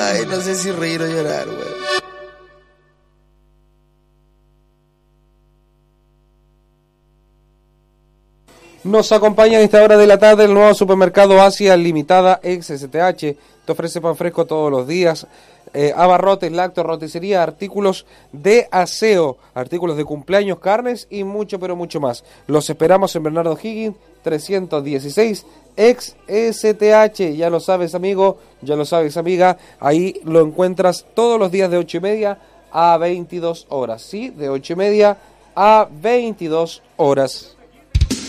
Ay, no sé si reír o llorar, weón. Nos acompaña en esta hora de la tarde el nuevo supermercado Asia Limitada ex STH. Te ofrece pan fresco todos los días, abarrotes, lácteos, roticería, artículos de aseo, artículos de cumpleaños, carnes y mucho, pero mucho más. Los esperamos en Bernardo Higgins 316 ex STH. Ya lo sabes, amigo, ya lo sabes, amiga. Ahí lo encuentras todos los días de 8:30 a 22 horas. Sí, de 8:30 a 22 horas.